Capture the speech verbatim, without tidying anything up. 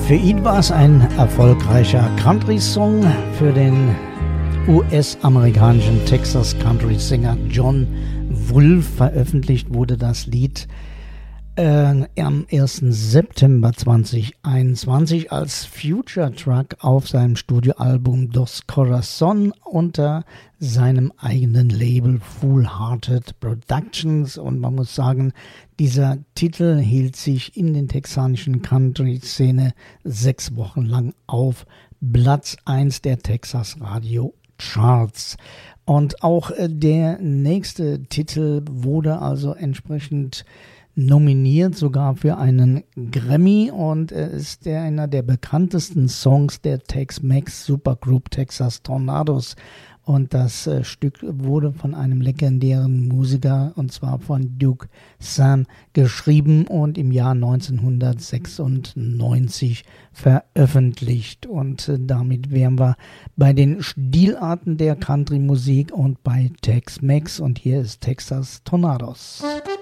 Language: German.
Für ihn war es ein erfolgreicher Country-Song, für den U S-amerikanischen Texas-Country-Sänger John Wolfe. Veröffentlicht wurde das Lied äh, am ersten September zweitausendeinundzwanzig als Future Track auf seinem Studioalbum Dos Corazon unter seinem eigenen Label Foolhearted Productions. Und man muss sagen, dieser Titel hielt sich in den texanischen Country-Szene sechs Wochen lang auf Platz eins der Texas Radio Charts. Und auch äh, der nächste Titel wurde also entsprechend nominiert, sogar für einen Grammy, und er ist der, einer der bekanntesten Songs der Tex-Mex Supergroup Texas Tornadoes. Und das äh, Stück wurde von einem legendären Musiker, und zwar von Duke Sam, geschrieben und im Jahr neunzehnhundertsechsundneunzig veröffentlicht. Und äh, damit wären wir bei den Stilarten der Country-Musik und bei Tex-Mex. Und hier ist Texas Tornadoes.